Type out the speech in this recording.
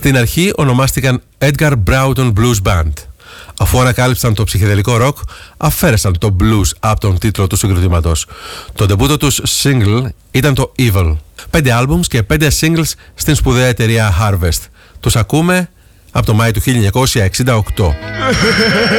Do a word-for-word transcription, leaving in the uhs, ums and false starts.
Στην αρχή ονομάστηκαν Edgar Broughton Blues Band. Αφού ανακάλυψαν το ψυχεδελικό ροκ, αφαίρεσαν το blues από τον τίτλο του συγκροτήματος. Το ντεμπούτο τους single ήταν το Evil. Πέντε albums και πέντε singles στην σπουδαία εταιρεία Harvest. Τους ακούμε από το Μάη του χίλια εννιακόσια εξήντα οκτώ.